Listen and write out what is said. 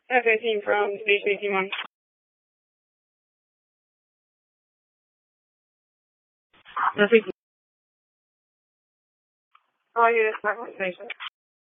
F-18 from Station 18-1. Perfect. Oh, yeah, that's my station.